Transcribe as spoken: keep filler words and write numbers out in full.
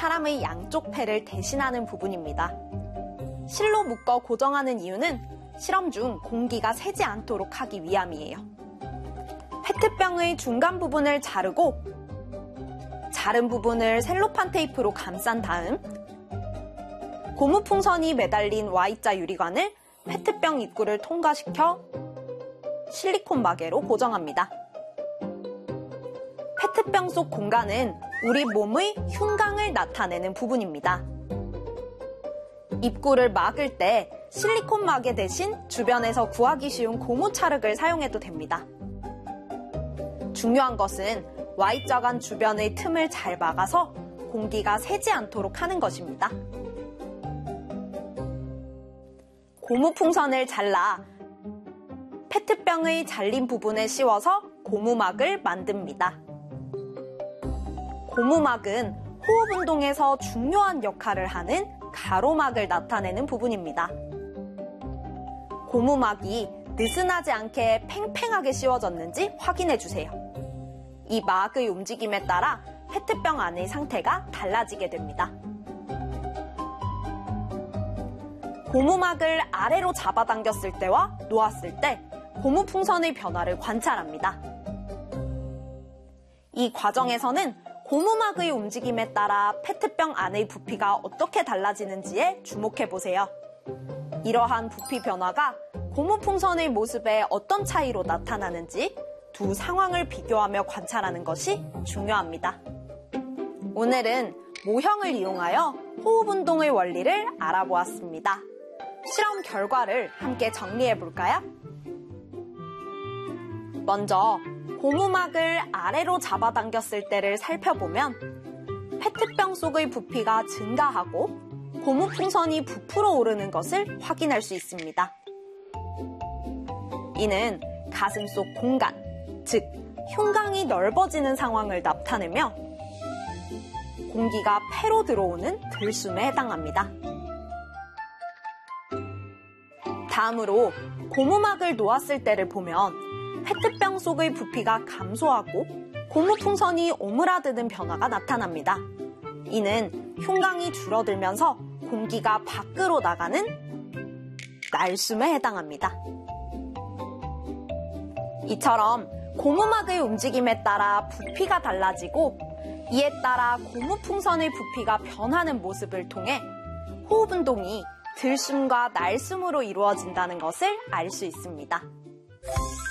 사람의 양쪽 폐를 대신하는 부분입니다. 실로 묶어 고정하는 이유는 실험 중 공기가 새지 않도록 하기 위함이에요. 페트병의 중간 부분을 자르고 자른 부분을 셀로판 테이프로 감싼 다음 고무풍선이 매달린 Y자 유리관을 페트병 입구를 통과시켜 실리콘 마개로 고정합니다. 페트병 속 공간은 우리 몸의 흉곽을 나타내는 부분입니다. 입구를 막을 때 실리콘 마개 대신 주변에서 구하기 쉬운 고무 찰흙을 사용해도 됩니다. 중요한 것은 Y자관 주변의 틈을 잘 막아서 공기가 새지 않도록 하는 것입니다. 고무풍선을 잘라 페트병의 잘린 부분에 씌워서 고무막을 만듭니다. 고무막은 호흡 운동에서 중요한 역할을 하는 가로막을 나타내는 부분입니다. 고무막이 느슨하지 않게 팽팽하게 씌워졌는지 확인해 주세요. 이 막의 움직임에 따라 페트병 안의 상태가 달라지게 됩니다. 고무막을 아래로 잡아당겼을 때와 놓았을 때 고무풍선의 변화를 관찰합니다. 이 과정에서는 고무막의 움직임에 따라 페트병 안의 부피가 어떻게 달라지는지에 주목해 보세요. 이러한 부피 변화가 고무풍선의 모습에 어떤 차이로 나타나는지 두 상황을 비교하며 관찰하는 것이 중요합니다. 오늘은 모형을 이용하여 호흡 운동의 원리를 알아보았습니다. 실험 결과를 함께 정리해 볼까요? 먼저 고무막을 아래로 잡아당겼을 때를 살펴보면 페트병 속의 부피가 증가하고 고무풍선이 부풀어 오르는 것을 확인할 수 있습니다. 이는 가슴 속 공간, 즉 흉곽이 넓어지는 상황을 나타내며 공기가 폐로 들어오는 들숨에 해당합니다. 다음으로 고무막을 놓았을 때를 보면 페트병 속의 부피가 감소하고 고무풍선이 오므라드는 변화가 나타납니다. 이는 흉곽이 줄어들면서 공기가 밖으로 나가는 날숨에 해당합니다. 이처럼 고무막의 움직임에 따라 부피가 달라지고 이에 따라 고무풍선의 부피가 변하는 모습을 통해 호흡 운동이 들숨과 날숨으로 이루어진다는 것을 알 수 있습니다.